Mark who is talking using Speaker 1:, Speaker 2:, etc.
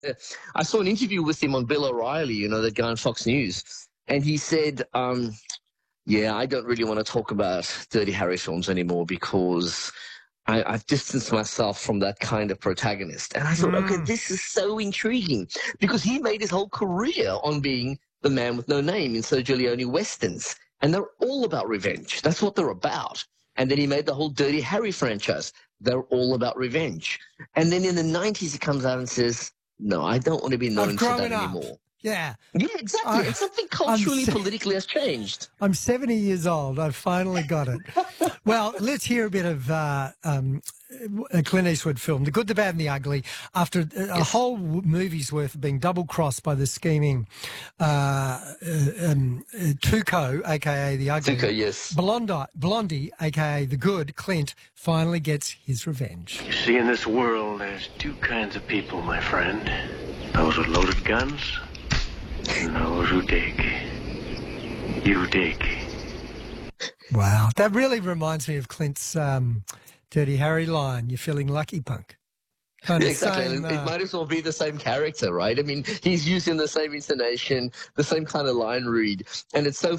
Speaker 1: I saw an interview with him on Bill O'Reilly, that guy on Fox News, and he said, yeah, I don't really want to talk about Dirty Harry films anymore because I've distanced myself from that kind of protagonist. And I thought, okay, this is so intriguing because he made his whole career on being the man with no name in Sergio Leone westerns. And they're all about revenge. That's what they're about. And then he made the whole Dirty Harry franchise. They're all about revenge. And then in the 90s, he comes out and says, no, I don't want to be known for that anymore.
Speaker 2: Yeah.
Speaker 1: Yeah, exactly. And something culturally, politically has changed.
Speaker 2: I'm 70 years old. I've finally got it. Well, let's hear a bit of a Clint Eastwood film, The Good, the Bad and the Ugly, after a whole movie's worth of being double-crossed by the scheming Tuco, a.k.a. the Ugly.
Speaker 1: Tuco, yes.
Speaker 2: Blondie, a.k.a. the Good, Clint, finally gets his revenge.
Speaker 3: You see, in this world, there's two kinds of people, my friend. Those with loaded guns and those who dig. You dig.
Speaker 2: Wow, that really reminds me of Clint's Dirty Harry line, "You're feeling lucky, punk." Kind of
Speaker 1: exactly.
Speaker 2: same,
Speaker 1: it might as well be the same character, right? I mean, he's using the same intonation, the same kind of line read. And it's so